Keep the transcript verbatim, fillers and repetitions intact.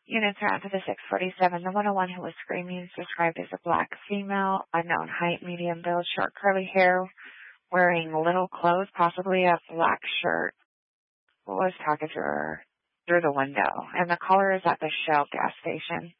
Units are out to the six forty-seven. The one oh one who was screaming is described as a black female, unknown height, medium build, short curly hair, wearing little clothes, possibly a black shirt. Was talking to her through the window. And the caller is at the Shell gas station.